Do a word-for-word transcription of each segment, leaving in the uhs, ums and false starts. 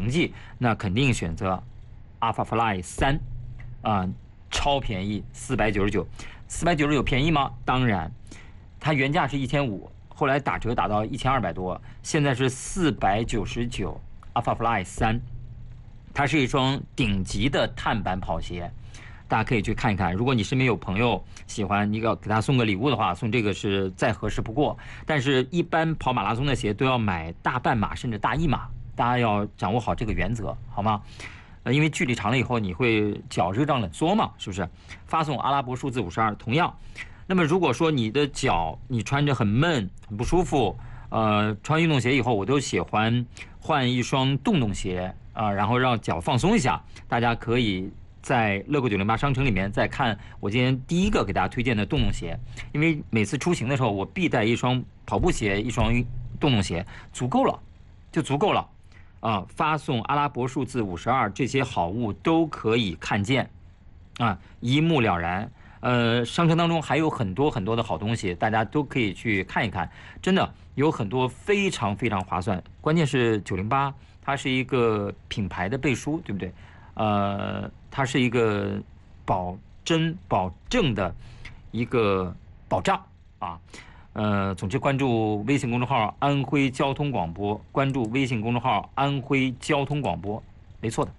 成绩，那肯定选择 Alphafly 三，啊、呃，超便宜，四百九十九，四百九十九便宜吗？当然，它原价是一千五，后来打折打到一千二百多，现在是四百九十九 Alphafly 三，它是一双顶级的碳板跑鞋。大家可以去看一看，如果你身边有朋友喜欢，你要给他送个礼物的话，送这个是再合适不过。但是，一般跑马拉松的鞋都要买大半码甚至大一码，大家要掌握好这个原则，好吗？呃，因为距离长了以后，你会脚热胀冷缩嘛，是不是？发送阿拉伯数字五十二，同样。那么，如果说你的脚你穿着很闷、很不舒服，呃，穿运动鞋以后，我都喜欢换一双洞洞鞋啊、呃，然后让脚放松一下。大家可以在乐购九零八商城里面再看我今天第一个给大家推荐的洞洞鞋，因为每次出行的时候我必带一双跑步鞋，一双洞洞鞋，足够了，就足够了啊！发送阿拉伯数字五十二，这些好物都可以看见啊，一目了然。呃，商城当中还有很多很多的好东西，大家都可以去看一看，真的有很多非常非常划算。关键是九零八，它是一个品牌的背书，对不对？呃，它是一个保真保证的一个保障啊。呃，总之关注微信公众号“安徽交通广播”，关注微信公众号“安徽交通广播”，没错的。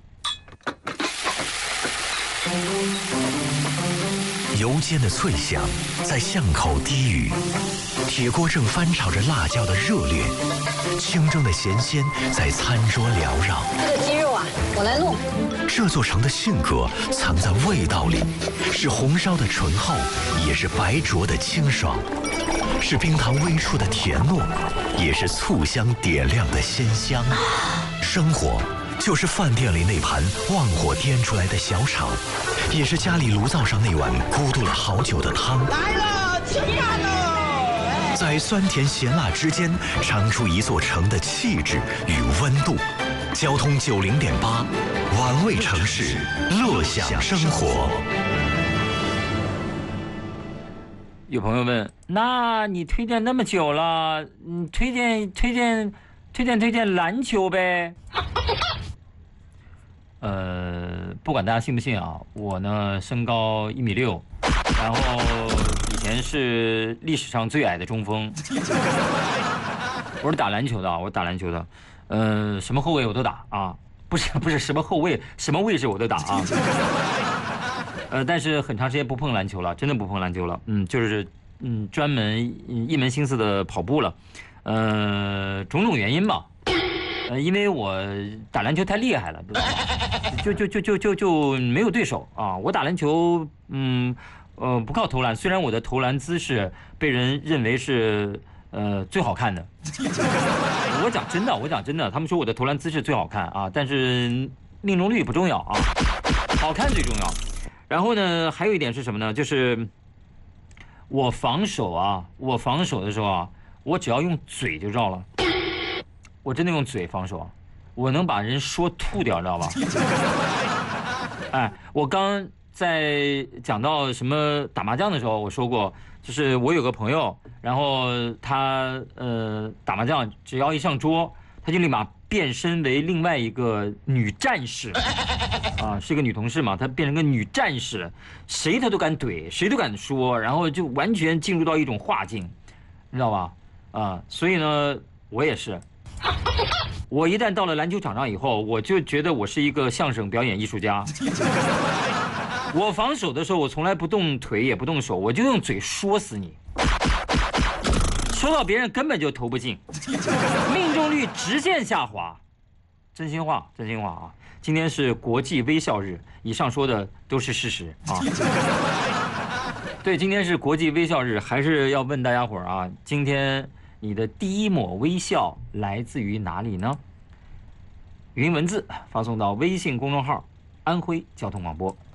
油煎的脆响在巷口低语，铁锅正翻炒着辣椒的热烈，清蒸的咸鲜在餐桌缭绕。 这个鸡肉啊，我来弄。 这座城的性格藏在味道里，是红烧的醇厚，也是白灼的清爽，是冰糖微触的甜糯，也是醋香点亮的鲜香。生活就是饭店里那盘旺火颠出来的小炒，也是家里炉灶上那碗咕嘟了好久的汤。 来了，吃饭喽！ 在酸甜咸辣之间，尝出一座城的气质与温度。交通九零点八，玩味城市，乐享生活。 有朋友问，那你推荐那么久了，你推荐推荐推荐推荐篮球呗？呃，不管大家信不信啊，我呢身高一米六，然后以前是历史上最矮的中锋。我是打篮球的，我是打篮球的，呃，什么后卫我都打啊，不是不是什么后卫，什么位置我都打啊。呃，但是很长时间不碰篮球了，真的不碰篮球了，嗯，就是嗯专门一门心思的跑步了，呃，种种原因吧。呃，因为我打篮球太厉害了，就就就就就就没有对手啊！我打篮球，嗯，呃，不靠投篮，虽然我的投篮姿势被人认为是呃最好看的，我讲真的，我讲真的，他们说我的投篮姿势最好看啊，但是命中率不重要啊，好看最重要。然后呢，还有一点是什么呢？就是我防守啊，我防守的时候啊，我只要用嘴就绕了。我真的用嘴防守，我能把人说吐掉，知道吧？哎，我刚在讲到什么打麻将的时候，我说过，就是我有个朋友，然后他呃打麻将，只要一上桌，他就立马变身为另外一个女战士，啊，是一个女同事嘛，她变成个女战士，谁她都敢怼，谁都敢说，然后就完全进入到一种化境，你知道吧？啊，所以呢，我也是。我一旦到了篮球场上以后，我就觉得我是一个相声表演艺术家。我防守的时候，我从来不动腿也不动手，我就用嘴说死你，说到别人根本就投不进，命中率直线下滑。真心话，真心话啊！今天是国际微笑日，以上说的都是事实啊。对，今天是国际微笑日，还是要问大家伙儿啊，今天你的第一抹微笑来自于哪里呢？语音文字发送到微信公众号“安徽交通广播”。